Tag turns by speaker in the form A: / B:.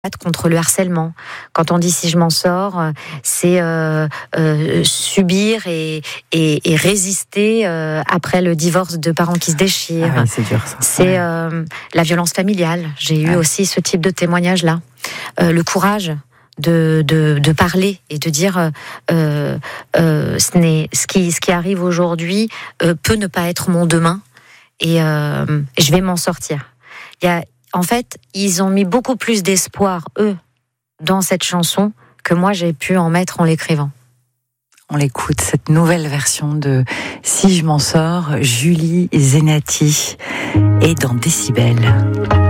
A: contre le harcèlement. Quand on dit si je m'en sors, c'est subir et résister après le divorce de parents qui se déchirent.
B: Ah oui, c'est dur ça.
A: C'est la violence familiale. J'ai eu aussi ce type de témoignage-là. Le courage de parler et de dire ce qui arrive aujourd'hui peut ne pas être mon demain et je vais m'en sortir. En fait, ils ont mis beaucoup plus d'espoir, eux, dans cette chanson que moi j'ai pu en mettre en l'écrivant.
B: On l'écoute, cette nouvelle version de Si je m'en sors, Julie Zenati est dans Décibel.